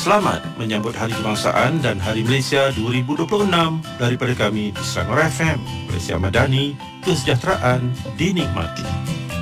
Selamat menyambut Hari Kebangsaan dan Hari Malaysia 2026 daripada kami di Selangor FM. Malaysia Madani, kesejahteraan dinikmati.